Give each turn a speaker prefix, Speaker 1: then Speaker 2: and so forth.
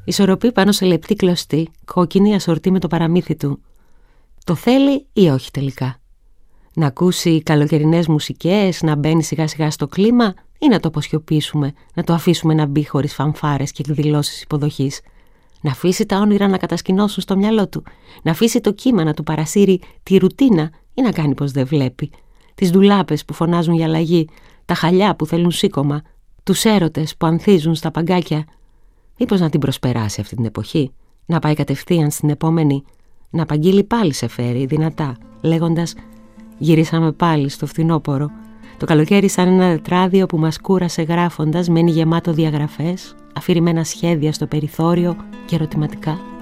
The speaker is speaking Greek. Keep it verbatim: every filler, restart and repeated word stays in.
Speaker 1: Ισορροπεί πάνω σε λεπτή κλωστή, κόκκινη ασορτή με το παραμύθι του. Το θέλει ή όχι τελικά? Να ακούσει καλοκαιρινές μουσικές, να μπαίνει σιγά σιγά στο κλίμα, ή να το αποσιωπήσουμε, να το αφήσουμε να μπει χωρίς φανφάρες και εκδηλώσεις υποδοχής? Να αφήσει τα όνειρα να κατασκηνώσουν στο μυαλό του, να αφήσει το κύμα να του παρασύρει τη ρουτίνα, ή να κάνει πως δεν βλέπει? Τις ντουλάπες που φωνάζουν για αλλαγή, τα χαλιά που θέλουν σήκωμα, τους έρωτες που ανθίζουν στα παγκάκια. Μήπως να την προσπεράσει αυτή την εποχή, να πάει κατευθείαν στην επόμενη, να απαγγείλει πάλι σε φέρει δυνατά, λέγοντας «Γυρίσαμε πάλι στο φθινόπωρο». Το καλοκαίρι σαν ένα τετράδιο που μας κούρασε γράφοντας μένει γεμάτο διαγραφές, αφηρημένα σχέδια στο περιθώριο και ερωτηματικά.